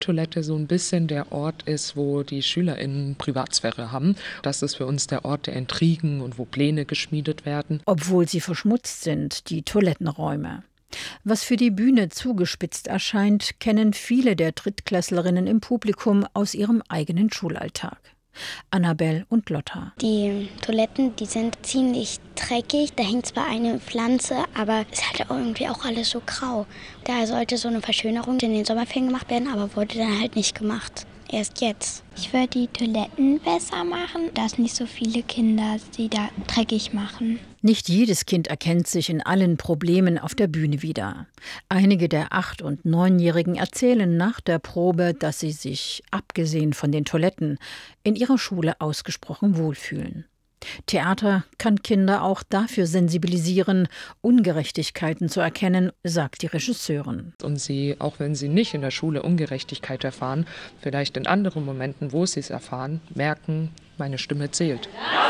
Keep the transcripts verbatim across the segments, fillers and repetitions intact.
Toilette so ein bisschen der Ort ist, wo die SchülerInnen Privatsphäre haben. Das ist für uns der Ort der Intrigen und wo Pläne geschmiedet werden. Obwohl sie verschmutzt sind, die Toilettenräume. Was für die Bühne zugespitzt erscheint, kennen viele der Drittklässlerinnen im Publikum aus ihrem eigenen Schulalltag. Annabelle und Lotta. Die Toiletten, die sind ziemlich dreckig. Da hängt zwar eine Pflanze, aber es ist halt irgendwie auch alles so grau. Da sollte so eine Verschönerung in den Sommerferien gemacht werden, aber wurde dann halt nicht gemacht. Erst jetzt. Ich würde die Toiletten besser machen, dass nicht so viele Kinder sie da dreckig machen. Nicht jedes Kind erkennt sich in allen Problemen auf der Bühne wieder. Einige der Acht- und Neunjährigen erzählen nach der Probe, dass sie sich, abgesehen von den Toiletten, in ihrer Schule ausgesprochen wohlfühlen. Theater kann Kinder auch dafür sensibilisieren, Ungerechtigkeiten zu erkennen, sagt die Regisseurin. Und sie, auch wenn sie nicht in der Schule Ungerechtigkeit erfahren, vielleicht in anderen Momenten, wo sie es erfahren, merken, meine Stimme zählt.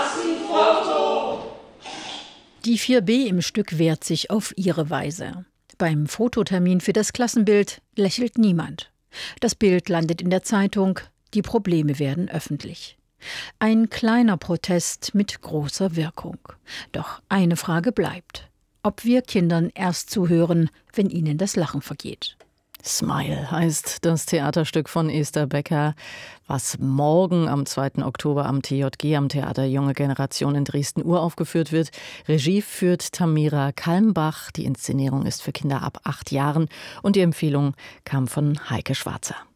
Die vier B im Stück wehrt sich auf ihre Weise. Beim Fototermin für das Klassenbild lächelt niemand. Das Bild landet in der Zeitung, die Probleme werden öffentlich. Ein kleiner Protest mit großer Wirkung. Doch eine Frage bleibt: Ob wir Kindern erst zuhören, wenn ihnen das Lachen vergeht. Smile heißt das Theaterstück von Esther Becker, was morgen am zweiten Oktober am T J G, am Theater Junge Generation in Dresden uraufgeführt wird. Regie führt Tamira Kalmbach. Die Inszenierung ist für Kinder ab acht Jahren und die Empfehlung kam von Heike Schwarzer.